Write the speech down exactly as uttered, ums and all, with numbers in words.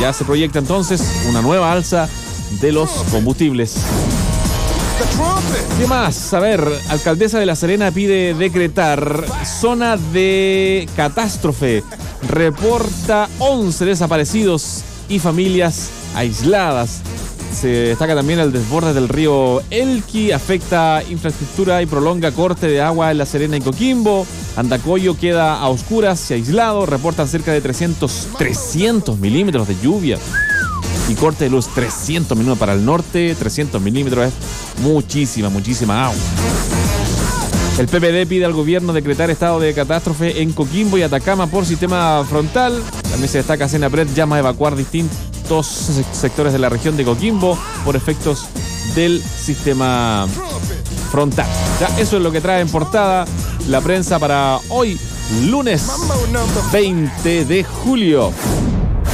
Ya se proyecta entonces una nueva alza de los combustibles. ¿Qué más? A ver, alcaldesa de La Serena pide decretar zona de catástrofe. Reporta once desaparecidos y familias aisladas. Se destaca también el desborde del río Elqui, afecta infraestructura y prolonga corte de agua en La Serena y Coquimbo. Andacollo queda a oscuras y aislado. Reportan cerca de trescientos, trescientos milímetros de lluvia. Y corte de luz, trescientos milímetros para el norte, trescientos milímetros es muchísima, muchísima agua. El P P D pide al gobierno decretar estado de catástrofe en Coquimbo y Atacama por sistema frontal. También se destaca Senapred llama a evacuar distintos sectores de la región de Coquimbo por efectos del sistema frontal. Ya, eso es lo que trae en portada la prensa para hoy, lunes veinte de julio.